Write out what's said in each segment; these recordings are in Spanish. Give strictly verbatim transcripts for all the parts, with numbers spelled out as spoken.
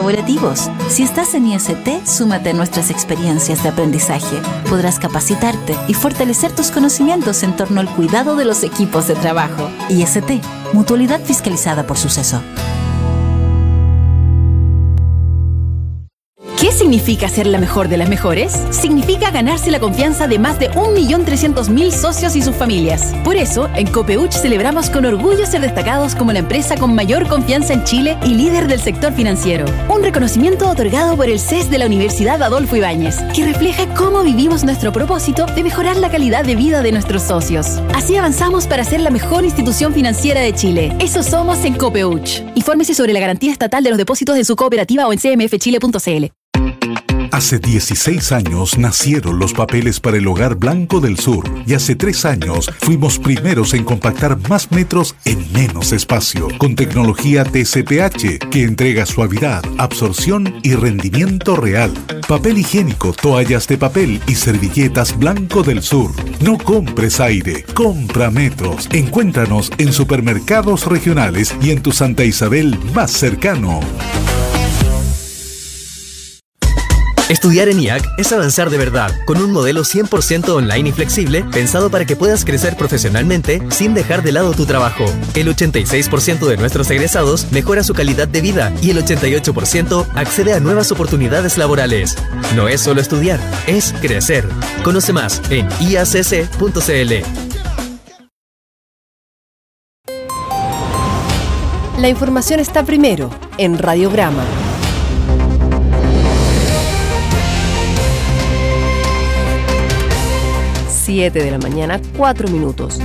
colaborativos. Si estás en I S T, súmate a nuestras experiencias de aprendizaje. Podrás capacitarte y fortalecer tus conocimientos en torno al cuidado de los equipos de trabajo. I S T, Mutualidad Fiscalizada por Suceso. ¿Qué significa ser la mejor de las mejores? Significa ganarse la confianza de más de un millón trescientos mil socios y sus familias. Por eso, en Copeuch celebramos con orgullo ser destacados como la empresa con mayor confianza en Chile y líder del sector financiero. Un reconocimiento otorgado por el C E S de la Universidad Adolfo Ibáñez, que refleja cómo vivimos nuestro propósito de mejorar la calidad de vida de nuestros socios. Así avanzamos para ser la mejor institución financiera de Chile. Eso somos en Copeuch. Infórmese sobre la garantía estatal de los depósitos de su cooperativa o en c m f chile punto c l. Hace dieciséis años nacieron los papeles para el Hogar Blanco del Sur y hace tres años fuimos primeros en compactar más metros en menos espacio con tecnología T C P H que entrega suavidad, absorción y rendimiento real. Papel higiénico, toallas de papel y servilletas Blanco del Sur. No compres aire, compra metros. Encuéntranos en supermercados regionales y en tu Santa Isabel más cercano. Estudiar en I A C es avanzar de verdad, con un modelo cien por ciento online y flexible, pensado para que puedas crecer profesionalmente sin dejar de lado tu trabajo. El ochenta y seis por ciento de nuestros egresados mejora su calidad de vida y el ochenta y ocho por ciento accede a nuevas oportunidades laborales. No es solo estudiar, es crecer. Conoce más en i a c c punto c l. La información está primero en Radiograma. siete de la mañana, cuatro minutos.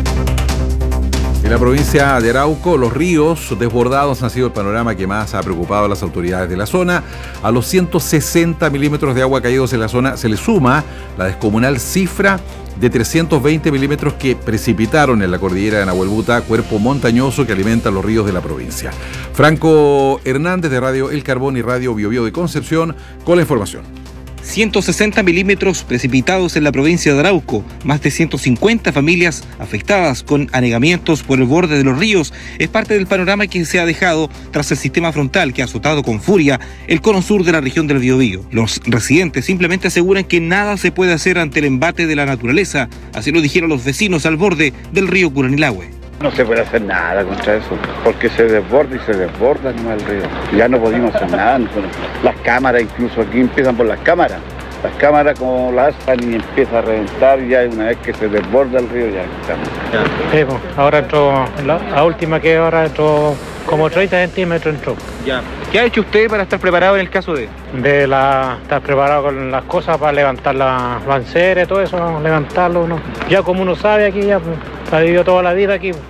En la provincia de Arauco, los ríos desbordados han sido el panorama que más ha preocupado a las autoridades de la zona. A los ciento sesenta milímetros de agua caídos en la zona se le suma la descomunal cifra de trescientos veinte milímetros que precipitaron en la cordillera de Nahuelbuta, cuerpo montañoso que alimenta los ríos de la provincia. Franco Hernández de Radio El Carbón y Radio Biobío de Concepción con la información. ciento sesenta milímetros precipitados en la provincia de Arauco, más de ciento cincuenta familias afectadas con anegamientos por el borde de los ríos, es parte del panorama que se ha dejado tras el sistema frontal que ha azotado con furia el cono sur de la región del Biobío. Los residentes simplemente aseguran que nada se puede hacer ante el embate de la naturaleza, así lo dijeron los vecinos al borde del río Curanilahue. No se puede hacer nada contra eso, porque se desborda y se desborda no el río. Ya no podemos hacer nada. Las cámaras, incluso aquí empiezan por las cámaras. Las cámaras como las hacen y empieza a reventar, ya una vez que se desborda el río ya estamos. Sí, pues, ahora entró, la, la última que ahora entró como treinta centímetros entró. Ya. ¿Qué ha hecho usted para estar preparado en el caso de? De la, estar preparado con las cosas para levantar las banceras y todo eso, levantarlo, ¿no? Ya como uno sabe aquí, ya pues, ha vivido toda la vida aquí. Pues.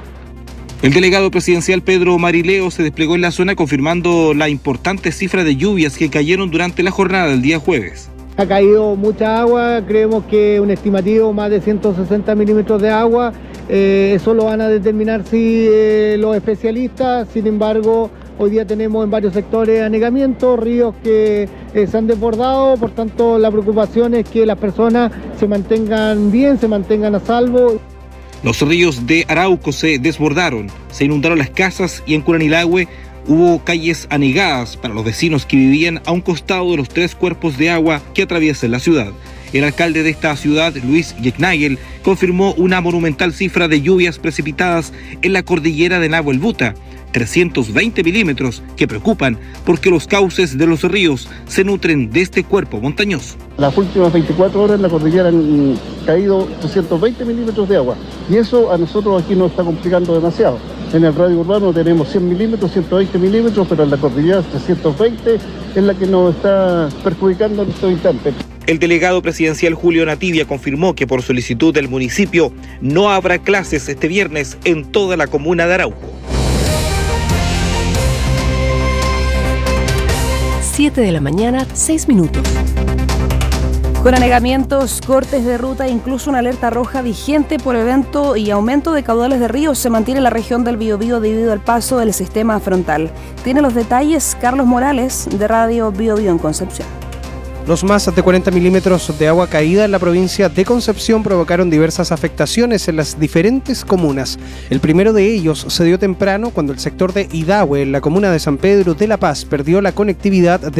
El delegado presidencial Pedro Marileo se desplegó en la zona confirmando la importante cifra de lluvias que cayeron durante la jornada del día jueves. Ha caído mucha agua, creemos que un estimativo más de ciento sesenta milímetros de agua, eh, eso lo van a determinar sí, eh, los especialistas. Sin embargo, hoy día tenemos en varios sectores anegamientos, ríos que eh, se han desbordado, por tanto la preocupación es que las personas se mantengan bien, se mantengan a salvo. Los ríos de Arauco se desbordaron, se inundaron las casas y en Curanilahue hubo calles anegadas para los vecinos que vivían a un costado de los tres cuerpos de agua que atraviesan la ciudad. El alcalde de esta ciudad, Luis Yeknagel, confirmó una monumental cifra de lluvias precipitadas en la cordillera de Nahuelbuta, trescientos veinte milímetros, que preocupan porque los cauces de los ríos se nutren de este cuerpo montañoso. Las últimas veinticuatro horas en la cordillera han caído trescientos veinte milímetros de agua y eso a nosotros aquí nos está complicando demasiado. En el radio urbano tenemos cien milímetros, ciento veinte milímetros, pero en la cordillera trescientos veinte es la que nos está perjudicando en estos instantes. El delegado presidencial Julio Nativia confirmó que por solicitud del municipio no habrá clases este viernes en toda la comuna de Arauco. siete de la mañana, seis minutos. Con anegamientos, cortes de ruta e incluso una alerta roja vigente por evento y aumento de caudales de ríos se mantiene en la región del Biobío debido al paso del sistema frontal. Tiene los detalles Carlos Morales de Radio Biobío en Concepción. Los más de cuarenta milímetros de agua caída en la provincia de Concepción provocaron diversas afectaciones en las diferentes comunas. El primero de ellos se dio temprano cuando el sector de Idahue, en la comuna de San Pedro de la Paz, perdió la conectividad de